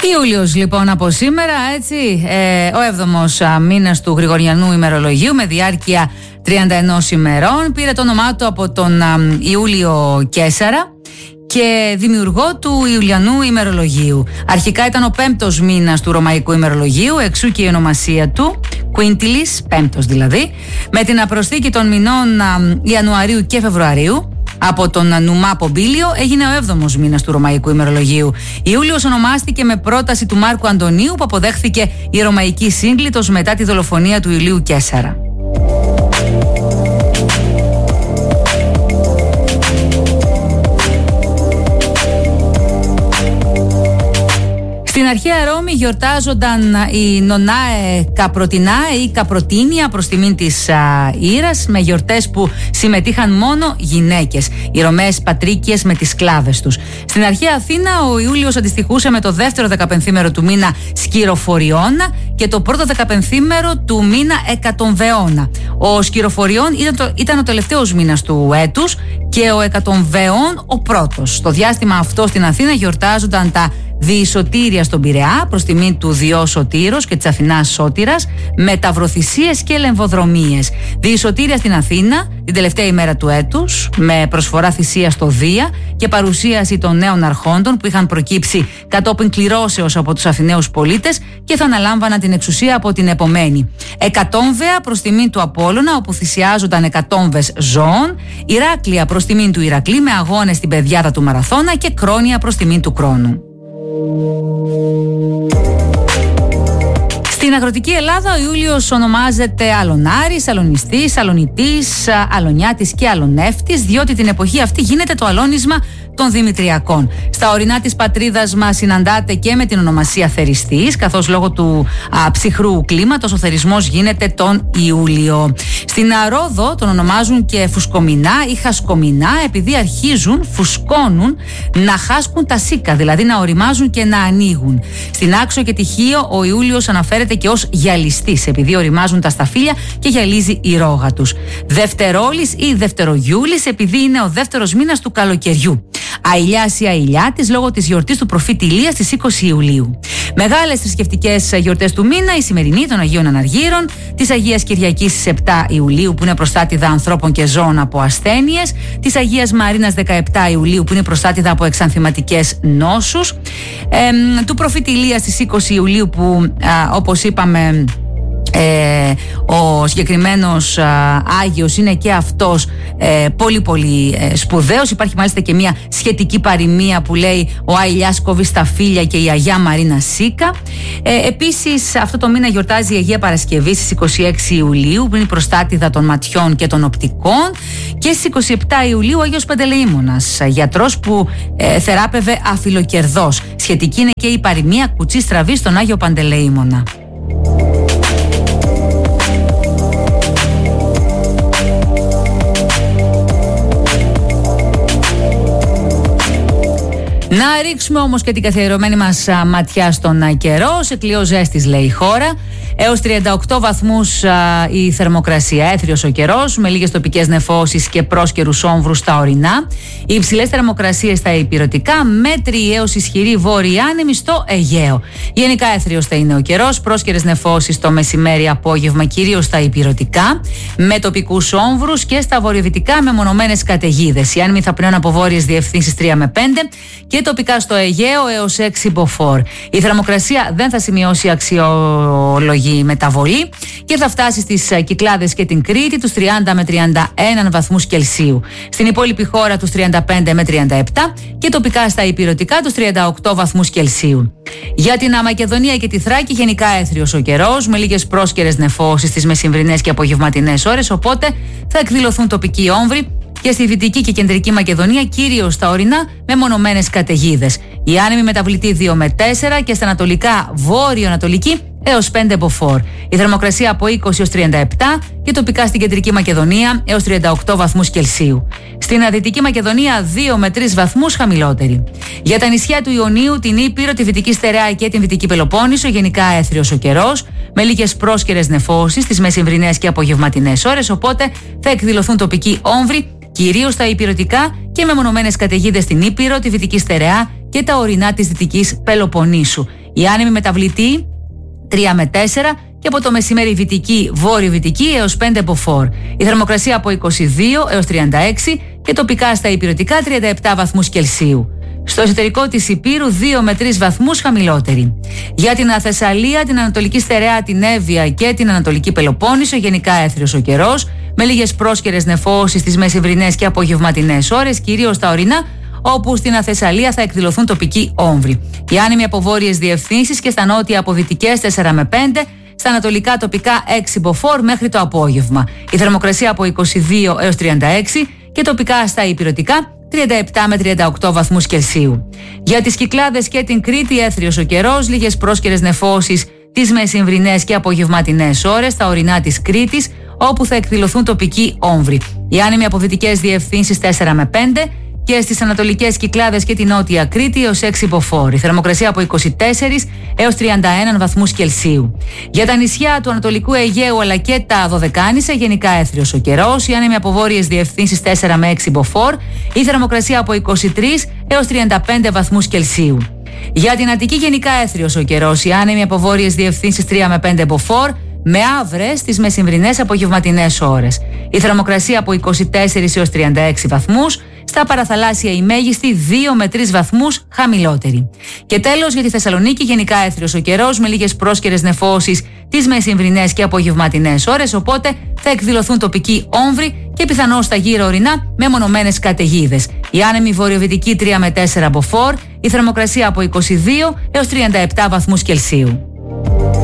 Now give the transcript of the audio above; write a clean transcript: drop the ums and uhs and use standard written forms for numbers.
Ιούλιος λοιπόν από σήμερα, έτσι, ο 7ος μήνας του Γρηγοριανού ημερολογίου με διάρκεια 31 ημερών, πήρε το όνομά του από τον Ιούλιο Καίσαρα και δημιουργό του Ιουλιανού ημερολογίου. Αρχικά ήταν ο 5ος μήνας του Ρωμαϊκού ημερολογίου, εξού και η ονομασία του, Quintilis, 5ος δηλαδή, με την απροσθήκη των μηνών Ιανουαρίου και Φεβρουαρίου. Από τον Νουμά Πομπίλιο έγινε ο 7ος μήνας του Ρωμαϊκού ημερολογίου. Ιούλιος ονομάστηκε με πρόταση του Μάρκου Αντωνίου, που αποδέχθηκε η Ρωμαϊκή Σύγκλιτος μετά τη δολοφονία του Ιουλίου Καίσαρα. Στην αρχαία Ρώμη γιορτάζονταν οι Νονάε Καπροτινάε ή Καπροτίνια προς τιμήν της Ήρας, με γιορτές που συμμετείχαν μόνο γυναίκες, οι Ρωμαίες πατρίκιες με τις σκλάβες τους. Στην αρχαία Αθήνα ο Ιούλιος αντιστοιχούσε με το δεύτερο δεκαπενθήμερο του μήνα Σκυροφοριώνα και το πρώτο δεκαπενθήμερο του μήνα Εκατομβεώνα. Ο Σκυροφοριών ήταν ο τελευταίος μήνας του έτους και ο Εκατομβεών ο πρώτος. Στο διάστημα αυτό στην Αθήνα γιορτάζονταν τα διησωτήρια στον Πειραιά προς τιμήν του Διό Σωτήρος και της Αθηνάς Σώτηρας, με ταυροθυσίες και λεμβοδρομίες. Διησωτήρια στην Αθήνα την τελευταία ημέρα του έτους, με προσφορά θυσία στο Δία και παρουσίαση των νέων αρχόντων που είχαν προκύψει κατόπιν κληρώσεως από τους Αθηναίους πολίτες και θα αναλάμβαναν την εξουσία από την επομένη. Εκατόμβεα προς τιμήν του Απόλλωνα, όπου θυσιάζονταν εκατόμβες ζώων. Ηράκλεια προς τιμήν του Ηρακλή, με αγώνες στην πεδιάδα του Μαραθώνα, και Κρόνια προς τιμήν του Κρόνου. Στην αγροτική Ελλάδα ο Ιούλιος ονομάζεται Αλωνάρης, Αλωνιστής, Αλωνητής, Αλωνιάτης και Αλωνεύτης, διότι την εποχή αυτή γίνεται το αλώνισμα των Δημητριακών. Στα ορεινά της πατρίδας μας συναντάται και με την ονομασία Θεριστής, καθώς λόγω του ψυχρού κλίματος ο θερισμός γίνεται τον Ιούλιο. Στην Ρόδο τον ονομάζουν και Φουσκομινά ή Χασκομινά, επειδή αρχίζουν, φουσκώνουν, να χάσκουν τα σίκα, δηλαδή να οριμάζουν και να ανοίγουν. Στην Άξο και Τυχείο ο Ιούλιος αναφέρεται και ως γυαλιστής, επειδή οριμάζουν τα σταφύλια και γυαλίζει η ρόγα τους. Δευτερόλης ή Δευτερογιούλης, επειδή είναι ο δεύτερος μήνας του καλοκαιριού. Αηλιάς ή Αηλιάτης, λόγω της γιορτής του προφήτη Ηλία στις 20 Ιουλίου. Μεγάλες θρησκευτικές γιορτές του μήνα, η σημερινή των Αγίων Αναργύρων, της Αγίας Κυριακής στις 7 Ιουλίου, που είναι προστάτηδα ανθρώπων και ζώων από ασθένειες, της Αγίας Μαρίνας 17 Ιουλίου, που είναι προστάτηδα από εξανθηματικές νόσους, του προφήτη Ηλία στις 20 Ιουλίου, που όπως είπαμε, ο συγκεκριμένος Άγιος είναι και αυτός πολύ σπουδαίος. Υπάρχει μάλιστα και μια σχετική παροιμία που λέει «Ο Αηλιάς κόβει στα φύλλια και η Αγιά Μαρίνα σίκα». Επίσης αυτό το μήνα γιορτάζει η Αγία Παρασκευή στις 26 Ιουλίου, που είναι η προστάτηδα των ματιών και των οπτικών, και στις 27 Ιουλίου ο Άγιος Παντελεήμονας, γιατρός που θεράπευε αφιλοκερδός. Σχετική είναι και η παροιμία «Κουτσί στραβή στον Άγιο Παντελεήμονα». Να ρίξουμε όμως και την καθιερωμένη μας ματιά στον καιρό. Σε κλειό ζέστης λέει η χώρα. Έως 38 βαθμούς η θερμοκρασία. Έθριος ο καιρός, με λίγες τοπικές νεφώσεις και πρόσκαιρους όμβρους στα ορεινά. Οι υψηλές θερμοκρασίες στα ηπειρωτικά, μέτρη έως ισχυρή βόρεια άνεμη στο Αιγαίο. Γενικά έθριος θα είναι ο καιρός, πρόσκαιρες νεφώσεις το μεσημέρι απόγευμα, κυρίως στα ηπειρωτικά, με τοπικούς όμβρους, και στα βορειοδυτικά με μονομένες καταιγίδες. Οι άνεμοι θα πνέουν από βόρειες διευθύνσεις 3 με 5 και τοπικά στο Αιγαίο έως 6 μποφόρ. Η θερμοκρασία δεν θα σημειώσει αξιολογική μεταβολή και θα φτάσει στις Κυκλάδες και την Κρήτη τους 30 με 31 βαθμούς Κελσίου. Στην υπόλοιπη χώρα τους 35 με 37 και τοπικά στα ηπειρωτικά τους 38 βαθμούς Κελσίου. Για την Μακεδονία και τη Θράκη γενικά έθριος ο καιρός, με λίγες πρόσκαιρες νεφώσεις στις μεσημβρινές και απογευματινές ώρες, οπότε θα εκδηλωθούν τοπικοί όμβροι και στη Δυτική και Κεντρική Μακεδονία, κυρίως στα ορεινά, με μονομένες καταιγίδες. Οι άνεμοι μεταβλητοί 2 με 4 και στα ανατολικά βόρειο-ανατολική έως 5 μποφόρ. Η θερμοκρασία από 20 έως 37 και τοπικά στην Κεντρική Μακεδονία έως 38 βαθμούς Κελσίου. Στην Δυτική Μακεδονία 2 με 3 βαθμούς χαμηλότερη. Για τα νησιά του Ιωνίου, την Ήπειρο, τη Βυτική Στερεά και την Δυτική Πελοπόννησο γενικά έθριος ο καιρός, με λίγες πρόσκαιρες νεφώσεις στις μεσημβρινές και απογευματινές ώρες, οπότε θα εκδηλωθούν τοπικοί όμβροι, κυρίως στα ηπειρωτικά και με μονομένες καταιγίδες στην Ήπειρο, τη Βυτική Στερεά και τα ορεινά της Δυτικής Πελοποννήσου. Η άνεμη μεταβλητή 3 με 4 και από το μεσημέρι βυτική, βόρειο-βυτική έως 5 μποφόρ. Η θερμοκρασία από 22 έως 36 και τοπικά στα υπηρετικά 37 βαθμούς Κελσίου. Στο εσωτερικό της Ηπείρου 2 με 3 βαθμούς χαμηλότερη. Για την Θεσσαλία, την Ανατολική Στερεά, την Εύβοια και την Ανατολική Πελοπόννησο γενικά έθριος ο καιρός, με λίγες πρόσκαιρες νεφώσεις στις μεσημβρινές και απογευματινές ώρες, κυρίως στα ορεινά, όπου στην Αθεσσαλία θα εκδηλωθούν τοπικοί όμβροι. Οι άνεμοι από βόρειες διευθύνσεις και στα νότια από δυτικές 4 με 5, στα ανατολικά τοπικά 6 μποφόρ μέχρι το απόγευμα. Η θερμοκρασία από 22 έως 36 και τοπικά στα υπηρετικά 37 με 38 βαθμούς Κελσίου. Για τις Κυκλάδες και την Κρήτη έθριος ο καιρός, λίγες πρόσκαιρες νεφώσεις τις μεσημβρινές και απογευματινές ώρες στα ορεινά της Κρήτης, όπου θα εκδηλωθούν τοπικοί όμβροι. Οι άνεμοι από δυτικές διευθύνσεις 4 με 5 και στις ανατολικές Κυκλάδες και την νότια Κρήτη έως 6 μποφόρ. Η θερμοκρασία από 24 έως 31 βαθμούς Κελσίου. Για τα νησιά του Ανατολικού Αιγαίου αλλά και τα Δωδεκάνησα γενικά έθριος ο καιρός. Οι άνεμοι από βόρειες διευθύνσεις 4 με 6 μποφόρ. Η θερμοκρασία από 23 έως 35 βαθμούς Κελσίου. Για την Αττική γενικά έθριος ο καιρός. Οι άνεμοι από βόρειες διευθύνσεις 3 με 5 μποφόρ. Με άβρες στις μεσημβρινές απογευματινές ώρες. Η θερμοκρασία από 24 έως 36 βαθμούς. Στα παραθαλάσσια η μέγιστη 2 με 3 βαθμούς χαμηλότερη. Και τέλος για τη Θεσσαλονίκη γενικά έθριος ο καιρός με λίγες πρόσκαιρες νεφώσεις τις μεσημβρινές και απογευματινές ώρες, οπότε θα εκδηλωθούν τοπικοί όμβροι και πιθανώς στα γύρω ορεινά με μονομένες καταιγίδες. Η άνεμη βορειοδυτική 3 με 4 μποφόρ, η θερμοκρασία από 22 έως 37 βαθμούς Κελσίου.